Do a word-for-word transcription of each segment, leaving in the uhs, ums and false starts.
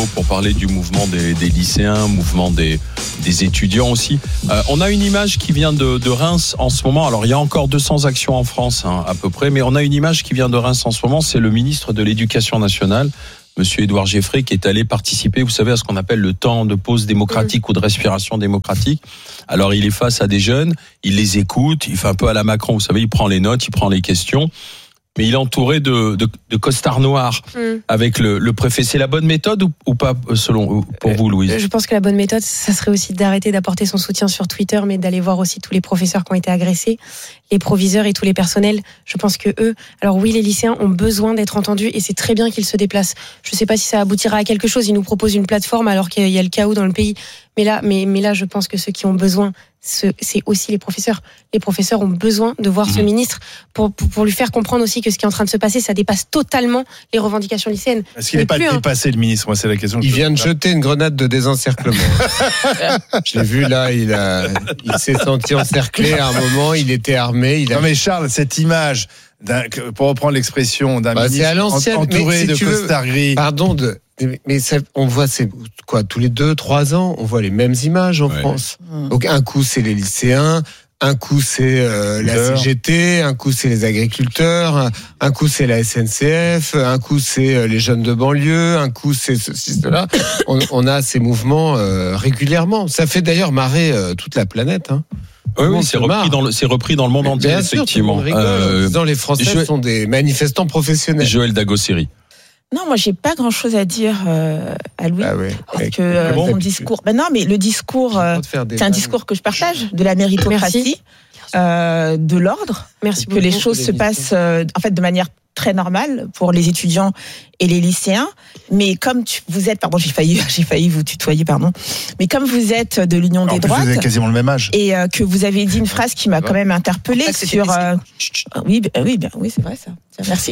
pour parler du mouvement des, des lycéens, mouvement des, des étudiants aussi. Euh, on a une image qui vient de, de Reims en ce moment. Alors il y a encore deux cents actions en France hein, à peu près, mais on a une image qui vient de Reims en ce moment. C'est le ministre de l'Éducation nationale, Monsieur Édouard Geffrey, qui est allé participer, vous savez, à ce qu'on appelle le temps de pause démocratique mmh. ou de respiration démocratique. Alors il est face à des jeunes, il les écoute, il fait un peu à la Macron, vous savez, il prend les notes, il prend les questions. Mais il est entouré de, de, de costards noirs mmh. avec le, le préfet. C'est la bonne méthode ou, ou pas, selon pour vous, Louise ? Je pense que la bonne méthode, ça serait aussi d'arrêter d'apporter son soutien sur Twitter, mais d'aller voir aussi tous les professeurs qui ont été agressés, les proviseurs et tous les personnels. Je pense que eux, alors oui, les lycéens ont besoin d'être entendus et c'est très bien qu'ils se déplacent. Je ne sais pas si ça aboutira à quelque chose. Ils nous proposent une plateforme alors qu'il y a le chaos dans le pays. Mais là, mais, mais là, je pense que ceux qui ont besoin, c'est aussi les professeurs. Les professeurs ont besoin de voir mmh. ce ministre pour, pour, pour lui faire comprendre aussi que ce qui est en train de se passer, ça dépasse totalement les revendications lycéennes. Est-ce qu'il n'est pas dépassé, un... le ministre ? Moi, c'est la question. Il vient de jeter une grenade de désencerclement. Je l'ai vu là, il, a, il s'est senti encerclé à un moment, il était armé. Il a... Non mais Charles, cette image, pour reprendre l'expression d'un bah, ministre entouré si de costards gris. Pardon de... Mais ça, on voit, c'est quoi, tous les deux, trois ans, on voit les mêmes images en ouais. France. Donc un coup c'est les lycéens, un coup c'est euh, la C G T, un coup c'est les agriculteurs, un coup c'est la S N C F, un coup c'est les jeunes de banlieue, un coup c'est ceci, cela. On, on a ces mouvements euh, régulièrement. Ça fait d'ailleurs marrer euh, toute la planète. Hein. Oui, oui, c'est repris, dans le, c'est repris dans le monde entier, bien effectivement. Sûr, euh, disant, les Français Joël, sont des manifestants professionnels. Joël Dagosseri. Non, moi j'ai pas grand-chose à dire euh, à Louis, ah ouais. parce que euh, bon, son discours. Ben non, mais le discours, euh, c'est un discours que je partage, de la méritocratie, euh, de l'ordre, Merci que beaucoup. Les choses se passent euh, en fait de manière très normale pour les étudiants et les lycéens. Mais comme tu, vous êtes, pardon, j'ai failli, j'ai failli vous tutoyer, pardon. Mais comme vous êtes de l'Union des droites, vous avez quasiment le même âge, et euh, que vous avez dit une phrase qui m'a quand même interpellée sur. Euh, oui, ben, oui, ben, oui, c'est vrai ça. Merci.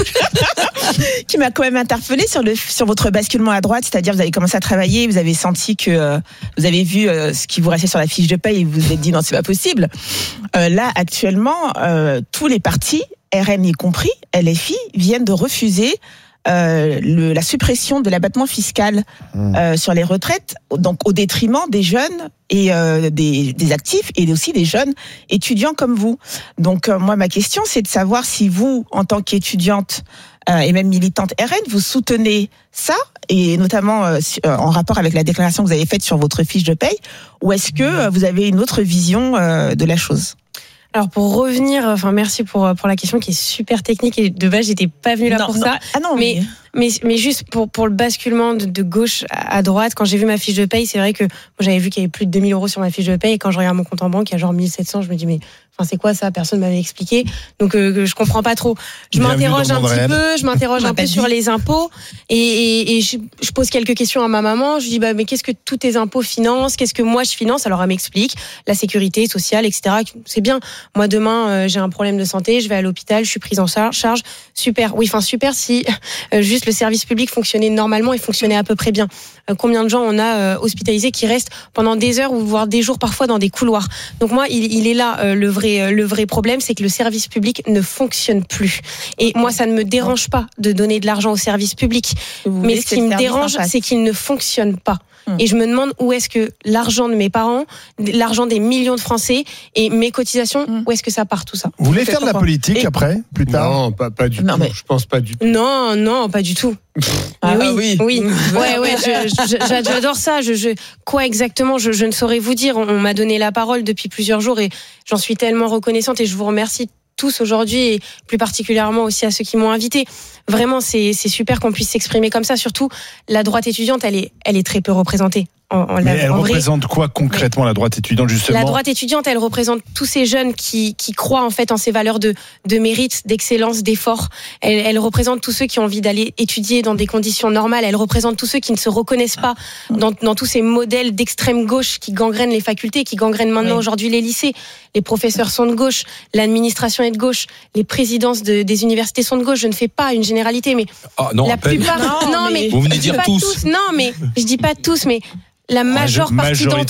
Qui m'a quand même interpellée sur le sur votre basculement à droite, c'est-à-dire vous avez commencé à travailler, vous avez senti que euh, vous avez vu euh, ce qui vous restait sur la fiche de paye et vous vous êtes dit non, c'est pas possible. Euh, là actuellement, euh, tous les partis, R N y compris, L F I, viennent de refuser euh, le, la suppression de l'abattement fiscal mmh. euh, sur les retraites, donc au détriment des jeunes et euh, des, des actifs et aussi des jeunes étudiants comme vous. Donc euh, moi ma question c'est de savoir si vous en tant qu'étudiante euh, et même militante R N vous soutenez ça et notamment euh, en rapport avec la déclaration que vous avez faite sur votre fiche de paye, ou est-ce que euh, vous avez une autre vision euh, de la chose? Alors pour revenir, enfin merci pour pour la question qui est super technique et de base j'étais pas venue là non, pour non. ça. Ah non, mais mais mais, mais juste pour pour le basculement de, de gauche à droite, quand j'ai vu ma fiche de paye, c'est vrai que moi, j'avais vu qu'il y avait plus de deux mille euros sur ma fiche de paye et quand je regarde mon compte en banque, il y a genre mille sept cents, je me dis mais enfin c'est quoi ça, personne m'avait expliqué. Donc euh, je comprends pas trop. Je Bienvenue m'interroge un petit réel. peu, je m'interroge un peu sur les impôts et et, et je, je pose quelques questions à ma maman, je dis bah mais qu'est-ce que tous tes impôts financent, qu'est-ce que moi je finance? Alors elle m'explique la sécurité sociale, et cetera. C'est bien. Moi demain euh, j'ai un problème de santé, je vais à l'hôpital, je suis prise en charge, super. Oui, enfin super si euh, juste le service public fonctionnait normalement et fonctionnait à peu près bien. Euh, combien de gens on a euh, hospitalisés qui restent pendant des heures ou voire des jours parfois dans des couloirs. Donc moi il, il est là euh, le vrai euh, le vrai problème, c'est que le service public ne fonctionne plus. Et moi ça ne me dérange pas de donner de l'argent au service public, mais ce qui me dérange c'est qu'il ne fonctionne pas. Et je me demande où est-ce que l'argent de mes parents, l'argent des millions de Français et mes cotisations, mmh. où est-ce que ça part tout ça? Vous voulez faire de la politique et après, plus tard? Non, pas, pas du non, tout. Mais... Je pense pas du tout. Non, non, pas du tout. Ah oui, oui, oui, ouais, ouais, je, je, j'adore ça. Je, je, quoi exactement, je, je ne saurais vous dire. On, on m'a donné la parole depuis plusieurs jours et j'en suis tellement reconnaissante et je vous remercie tous aujourd'hui et plus particulièrement aussi à ceux qui m'ont invité. Vraiment, c'est, c'est super qu'on puisse s'exprimer comme ça. Surtout, la droite étudiante, elle est, elle est très peu représentée. En, en Mais elle en représente vrai. quoi concrètement, la droite étudiante, justement? La droite étudiante, elle représente tous ces jeunes qui, qui croient en fait en ces valeurs de, de mérite, d'excellence, d'effort. Elle, elle représente tous ceux qui ont envie d'aller étudier dans des conditions normales. Elle représente tous ceux qui ne se reconnaissent pas dans, dans tous ces modèles d'extrême gauche qui gangrènent les facultés, qui gangrènent maintenant oui. aujourd'hui les lycées. Les professeurs sont de gauche, l'administration est de gauche, les présidences de, des universités sont de gauche. Je ne fais pas une généralité, mais ah, non, la plupart. Non, non, mais, vous venez dire tous. tous. Non, mais je dis pas tous, mais la majeure partie d'entre eux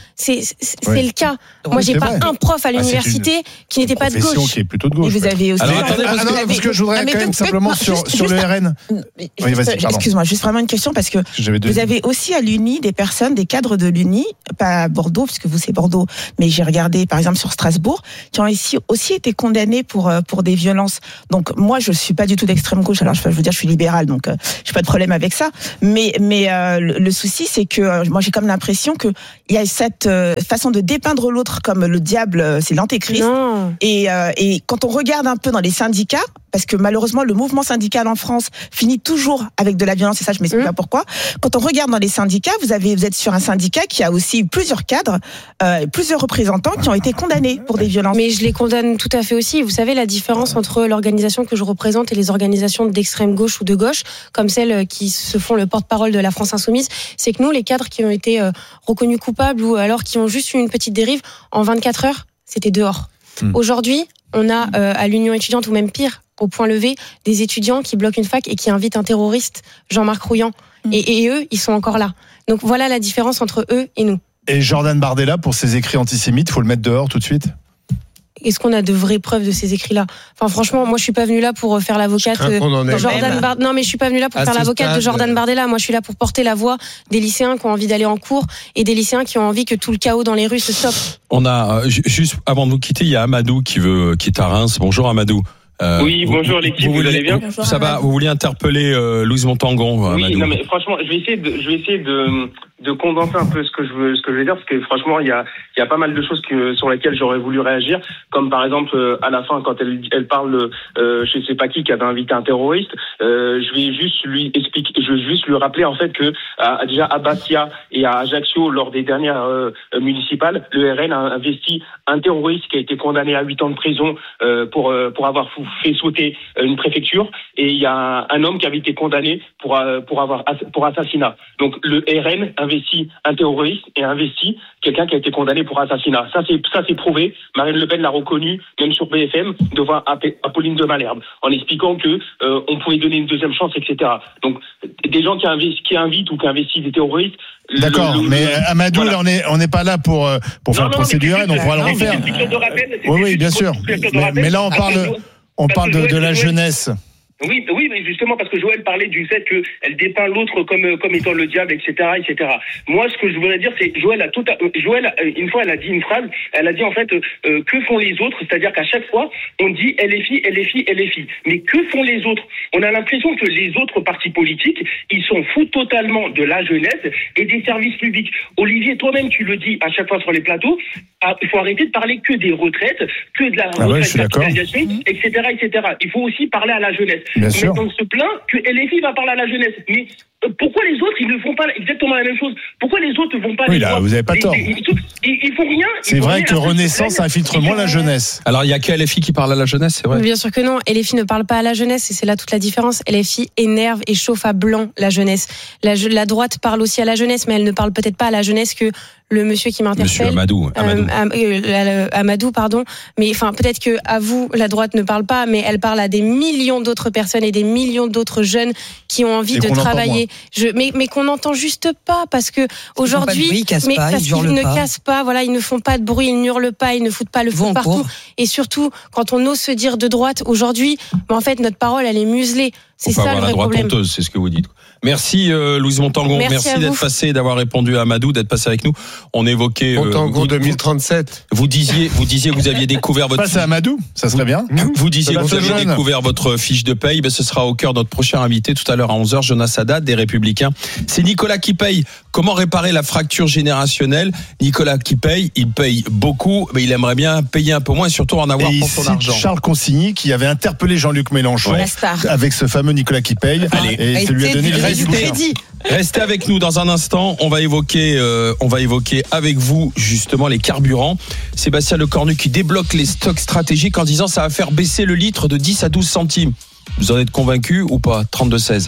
c'est, c'est, Ouais. c'est le cas. Ouais, Moi, j'ai c'est pas vrai. un prof à l'université une, qui n'était pas de profession gauche. qui est plutôt de gauche. Et vous avez aussi. Alors, Mais, attendez, ah, parce non, que- parce que je voudrais Ah, mais quand même donc, simplement juste- sur, juste- sur le juste- R N. Mais Oui, vas-y, juste- pardon. Excuse-moi, juste vraiment une question parce que J'avais deux vous avez aussi à l'Uni des personnes, des cadres de l'Uni, pas à Bordeaux, puisque vous c'est Bordeaux, mais j'ai regardé par exemple sur Strasbourg, qui ont ici aussi été condamnés pour euh, pour des violences. Donc moi je suis pas du tout d'extrême gauche, alors je veux dire je suis libérale, donc euh, j'ai pas de problème avec ça. Mais mais euh, le, le souci c'est que euh, moi j'ai comme l'impression que il y a cette euh, façon de dépeindre l'autre comme le diable, euh, c'est l'antéchrist. Non. Et, euh, et quand on regarde un peu dans les syndicats, parce que malheureusement le mouvement syndical en France finit toujours avec de la violence, et ça je m'explique Mmh. pas pourquoi. Quand on regarde dans les syndicats, vous avez, vous êtes sur un syndicat qui a aussi plusieurs cadres, euh, plusieurs représentants qui ont été condamnés pour des violences. Mais je les condamne tout à fait aussi. Vous savez, la différence entre l'organisation que je représente et les organisations d'extrême gauche ou de gauche, comme celles qui se font le porte-parole de la France Insoumise, c'est que nous, les cadres qui ont été euh, reconnus coupables ou alors qui ont juste eu une petite dérive, en vingt-quatre heures, c'était dehors. Mmh. Aujourd'hui, on a euh, à l'Union étudiante, ou même pire, au point levé, des étudiants qui bloquent une fac et qui invitent un terroriste, Jean-Marc Rouillant. Mmh. Et, et eux, ils sont encore là. Donc voilà la différence entre eux et nous. Et Jordan Bardella, pour ses écrits antisémites, faut le mettre dehors tout de suite. Est-ce qu'on a de vraies preuves de ces écrits-là? Enfin, franchement, moi, je suis pas venue là pour faire l'avocate. Je crains qu'on en ait de Jordan même. Bar- Non, mais je suis pas venue là pour À faire ce l'avocate de stade, Jordan euh, Bardella. Moi, je suis là pour porter la voix des lycéens qui ont envie d'aller en cours et des lycéens qui ont envie que tout le chaos dans les rues se stoppe. On a euh, ju- juste avant de vous quitter, il y a Amadou qui veut qui est à Reims. Bonjour Amadou. Euh, Oui, bonjour l'équipe, vous voulez- allez bien? Bonjour, Ça va. Amadou. Vous vouliez interpeller euh, Louise Montangon, Oui, Amadou. non mais franchement, je vais essayer de, je vais essayer de, de condenser un peu ce que je veux, ce que je veux dire, parce que franchement, il y a, il y a pas mal de choses que, sur lesquelles j'aurais voulu réagir, comme par exemple euh, à la fin quand elle, elle parle, euh, je sais pas qui, qui avait invité un terroriste. Euh, je vais juste lui expliquer, je vais juste lui rappeler en fait que à, déjà à Bastia et à Ajaccio lors des dernières euh, municipales, le R N a investi un terroriste qui a été condamné à huit ans de prison euh, pour euh, pour avoir fait sauter une préfecture, et il y a un homme qui avait été condamné pour euh, pour avoir pour assassinat. Donc le R N investit un terroriste et investit quelqu'un qui a été condamné pour assassinat. Ça c'est ça c'est prouvé. Marine Le Pen l'a reconnu même sur B F M devant Apolline de Malherbe en expliquant que euh, on pouvait donner une deuxième chance, et cetera. Donc des gens qui invitent qui invitent ou qui investissent des terroristes. D'accord, le- le- mais le- Amadou, voilà. là, on est on n'est pas là pour euh, pour faire Non, le non, procès mais du c'est R N, on juste- pourra le non, mais refaire. c'est une piqûre de rappel, c'est Oui, oui, juste bien une sûr. piqûre de Mais, rappel. mais là, on Après, parle de, Jo- on parce parle que de, de Joël- la Joël- jeunesse. Oui, oui, mais justement parce que Joël parlait du fait que elle dépeint l'autre comme comme étant le diable, et cetera, et cetera. Moi, ce que je voudrais dire, c'est Joël a tout. À, Joël, une fois, elle a dit une phrase. Elle a dit en fait euh, que font les autres, c'est-à-dire qu'à chaque fois, on dit L F I, L F I, L F I. Mais que font les autres? On a l'impression que les autres partis politiques, ils s'en foutent totalement de la jeunesse et des services publics. Olivier, toi-même, tu le dis à chaque fois sur les plateaux. Ah, il faut arrêter de parler que des retraites, que de la Ah ouais, je suis retraite d'accord. capitalisation, et cetera, et cetera. Il faut aussi parler à la jeunesse. Bien Mais sûr. on se plaint que L F I va parler à la jeunesse. Mais euh, pourquoi les autres, ils ne font pas exactement la même chose? Pourquoi les autres ne vont pas Oui, les là, voir? vous avez pas Ils- tort. Ils, ils, ils font rien. ils C'est font vrai rien. que Après, ils se Renaissance plaignent. infiltre moins la jeunesse. Alors il y a que L F I qui parle à la jeunesse, c'est vrai. Bien sûr que non. L F I ne parle pas à la jeunesse et c'est là toute la différence. L F I énerve et chauffe à blanc la jeunesse. La, je- la droite parle aussi à la jeunesse, mais elle ne parle peut-être pas à la jeunesse que le monsieur qui m'interpelle. Monsieur Amadou. Amadou. Euh, Am- euh, euh, Amadou, pardon. Mais enfin, peut-être que à vous, la droite ne parle pas, mais elle parle à des millions d'autres personnes et des millions d'autres jeunes qui ont envie Et de qu'on entend travailler. Je, mais mais qu'on n'entend juste pas parce que aujourd'hui, bruit, ils cassent mais pas, parce ils qu'ils hurlent ne pas. cassent pas. Voilà, ils ne font pas de bruit, ils n'hurlent pas, ils ne foutent pas le Ils vont feu en partout. cours. Et surtout, quand on ose se dire de droite aujourd'hui, bah, en fait, notre parole, elle est muselée. C'est Faut pas ça le avoir la vrai droite problème. honteuse, c'est ce que vous dites. Merci euh, Louise Montangon, Merci merci, à d'être vous. passé, d'avoir répondu à Amadou, d'être passé avec nous. On évoquait. euh, Montangon vous, deux mille trente-sept. vous disiez, vous disiez que vous aviez découvert votre. Passe à Amadou, ça serait bien. Vous disiez Ça que va, vous ce aviez jeune. découvert votre fiche de paye. Ben, ce sera au cœur de notre prochain invité tout à l'heure à onze heures, Jonas Haddad des Républicains. C'est Nicolas qui paye. Comment réparer la fracture générationnelle? Nicolas qui paye, il paye beaucoup, mais il aimerait bien payer un peu moins et surtout en avoir Et pour il son cite argent. Charles Consigny qui avait interpellé Jean-Luc Mélenchon La star. avec ce fameux Nicolas qui paye. Allez. Et ça lui a donné Il les reste du résultats. crédit. Restez avec nous dans un instant. On va évoquer, euh, on va évoquer avec vous justement les carburants. Sébastien Lecornu qui débloque les stocks stratégiques en disant ça va faire baisser le litre de dix à douze centimes. Vous en êtes convaincu ou pas? trente-deux seize.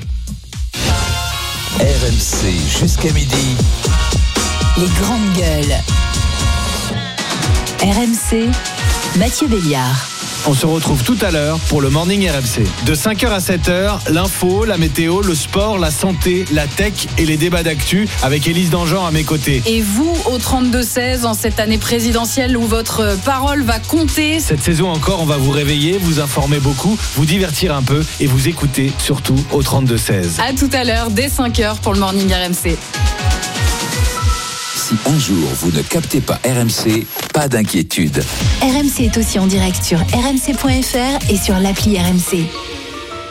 R M C jusqu'à midi. Les grandes gueules. R M C, Mathieu Béliard. On se retrouve tout à l'heure pour le Morning R M C. De cinq heures à sept heures, l'info, la météo, le sport, la santé, la tech et les débats d'actu avec Élise Dangean à mes côtés. Et vous, au trente-deux seize, en cette année présidentielle où votre parole va compter. Cette saison encore, on va vous réveiller, vous informer beaucoup, vous divertir un peu et vous écouter surtout au trente-deux seize. À tout à l'heure, dès cinq heures pour le Morning R M C. Si un jour vous ne captez pas R M C, pas d'inquiétude. R M C est aussi en direct sur r m c point f r et sur l'appli R M C.